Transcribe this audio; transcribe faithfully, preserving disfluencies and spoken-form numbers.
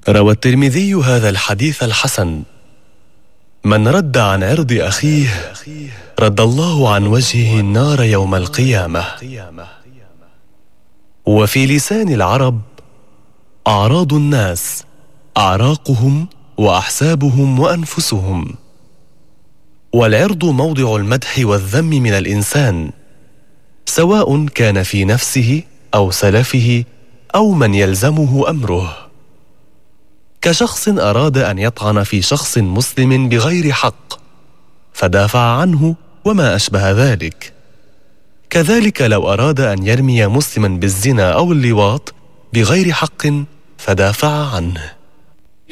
روى الترمذي هذا الحديث الحسن: من رد عن عرض أخيه رد الله عن وجهه النار يوم القيامة. وفي لسان العرب: أعراض الناس أعراقهم وأحسابهم وأنفسهم. والعرض موضع المدح والذم من الإنسان، سواء كان في نفسه أو سلفه أو من يلزمه أمره، كشخص أراد أن يطعن في شخص مسلم بغير حق فدافع عنه وما أشبه ذلك. كذلك لو أراد أن يرمي مسلما بالزنا أو اللواط بغير حق فدافع عنه.